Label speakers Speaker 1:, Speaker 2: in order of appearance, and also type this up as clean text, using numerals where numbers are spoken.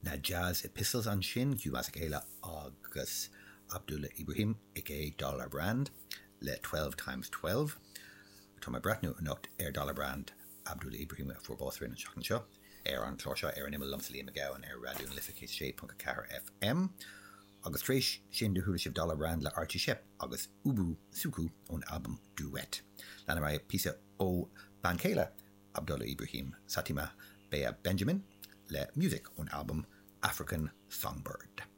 Speaker 1: na jazz epistles an sin Hugh Masekela agus Abdullah Ibrahim aka Dollar Brand le 12 times 12 Tá bratnú anocht Dollar Brand Abdullah Ibrahim for both rin an seachtain seo an chlór an imime lumsalí a gabhan radioún lifa sé.4 FM agus tréis sin de thuúla sibh Dollar Brand le Archie Shep agus Ubu Suku ón album Duet. Lena ra písa ó Bancéile Abdullah Ibrahim Satima Bea Benjamin le music ón album African Songbird.